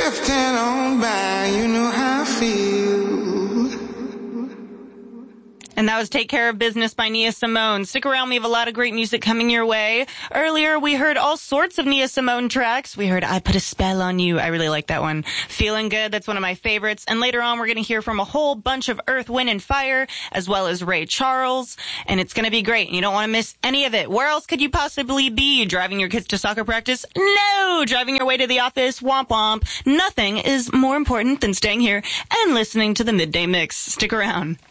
drifting on by, you know how I feel. And that was Take Care of Business by Nia Simone. Stick around, we have a lot of great music coming your way. Earlier, we heard all sorts of Nia Simone tracks. We heard I Put a Spell on You. I really like that one. Feeling Good, that's one of my favorites. And later on, we're going to hear from a whole bunch of Earth, Wind, and Fire, as well as Ray Charles. And it's going to be great, and you don't want to miss any of it. Where else could you possibly be? Driving your kids to soccer practice? No! Driving your way to the office? Womp womp. Nothing is more important than staying here and listening to the Midday Mix. Stick around.